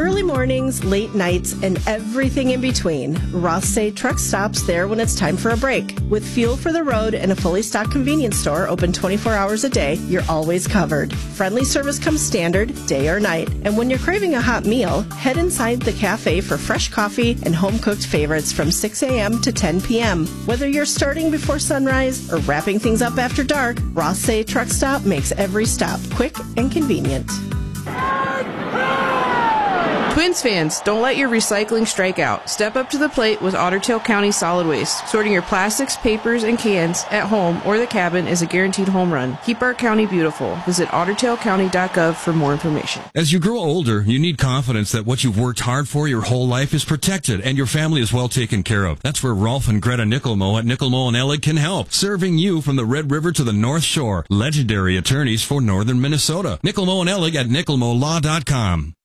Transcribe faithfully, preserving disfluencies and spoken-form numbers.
Early mornings, late nights, and everything in between, Ross Say Truck Stops there when it's time for a break. With fuel for the road and a fully stocked convenience store open twenty-four hours a day, you're always covered. Friendly service comes standard, day or night. And when you're craving a hot meal, head inside the cafe for fresh coffee and home-cooked favorites from six a.m. to ten p.m. Whether you're starting before sunrise or wrapping things up after dark, Ross Say Truck Stop makes every stop quick and convenient. Twins fans, don't let your recycling strike out. Step up to the plate with Otter Tail County Solid Waste. Sorting your plastics, papers, and cans at home or the cabin is a guaranteed home run. Keep our county beautiful. Visit otter tail county dot gov for more information. As you grow older, you need confidence that what you've worked hard for your whole life is protected and your family is well taken care of. That's where Rolf and Greta Nickelmo at Nickelmo and Ellig can help, serving you from the Red River to the North Shore. Legendary attorneys for Northern Minnesota. Nickelmo and Ellig at nickelmo law dot com.